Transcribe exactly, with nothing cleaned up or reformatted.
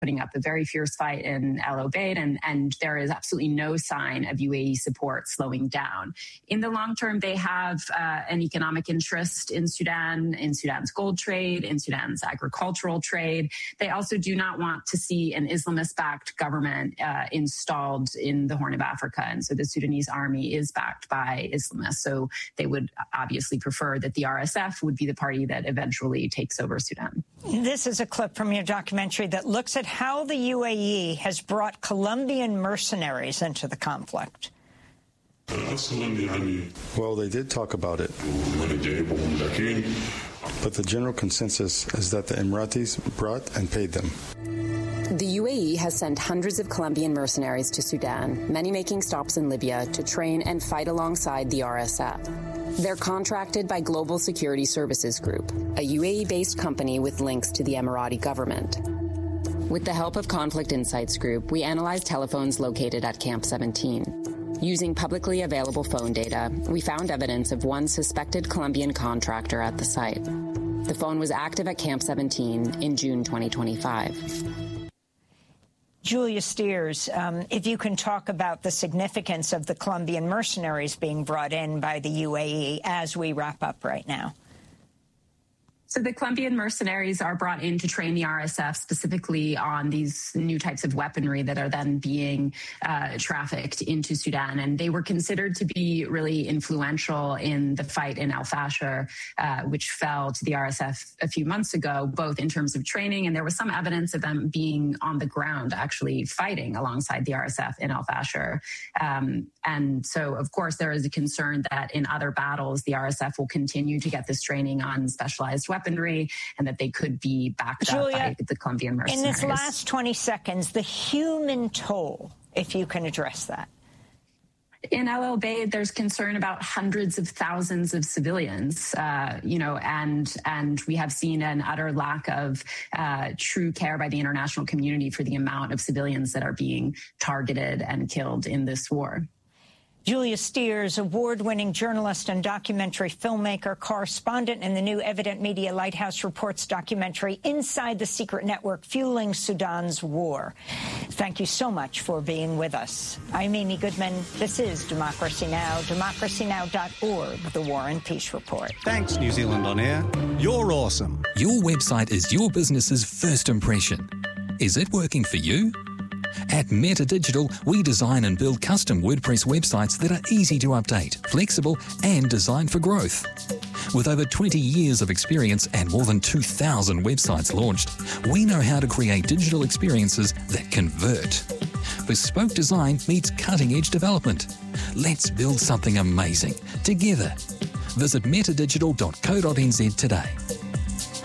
putting up a very fierce fight in El Obeid, and, and there is absolutely no sign of U A E support slowing down. In the long term, they have uh, an economic interest in Sudan, in Sudan's gold trade, in Sudan's agricultural trade. They also do not want to see an Islamist-backed government uh, installed in the Horn of Africa. And so the Sudanese army is backed by Islamists. So they would obviously prefer that the R S F would be the party that eventually takes over Sudan. This is a clip from your documentary that looks at how the U A E has brought Colombian mercenaries into the conflict. Well, they did talk about it. But the general consensus is that the Emiratis brought and paid them. The U A E has sent hundreds of Colombian mercenaries to Sudan, many making stops in Libya to train and fight alongside the R S F. They're contracted by Global Security Services Group, a U A E-based company with links to the Emirati government. With the help of Conflict Insights Group, we analyzed telephones located at Camp seventeen. Using publicly available phone data, we found evidence of one suspected Colombian contractor at the site. The phone was active at Camp seventeen in June twenty twenty-five. Julia Steers, um, if you can talk about the significance of the Colombian mercenaries being brought in by the U A E as we wrap up right now. So the Colombian mercenaries are brought in to train the R S F specifically on these new types of weaponry that are then being uh, trafficked into Sudan. And they were considered to be really influential in the fight in Al Fasher, uh, which fell to the R S F a few months ago, both in terms of training, and there was some evidence of them being on the ground actually fighting alongside the R S F in Al Fasher. Um, and so, of course, there is a concern that in other battles, the R S F will continue to get this training on specialized weaponry. Weaponry, and that they could be backed Julia, up by the Colombian mercenaries. In this last twenty seconds, the human toll, if you can address that. In El Obeid, there's concern about hundreds of thousands of civilians, uh, you know, and and we have seen an utter lack of uh, true care by the international community for the amount of civilians that are being targeted and killed in this war. Julia Steers, award-winning journalist and documentary filmmaker, correspondent in the new Evident Media Lighthouse Reports documentary, Inside the Secret Network Fueling Sudan's War. Thank you so much for being with us. I'm Amy Goodman. This is Democracy Now!, democracy now dot org, the War and Peace Report. Thanks, New Zealand On Air. You're awesome. Your website is your business's first impression. Is it working for you? At Meta Digital, we design and build custom WordPress websites that are easy to update, flexible, and designed for growth. With over twenty years of experience and more than two thousand websites launched, we know how to create digital experiences that convert. Bespoke design meets cutting-edge development. Let's build something amazing together. Visit metadigital dot co dot n z today.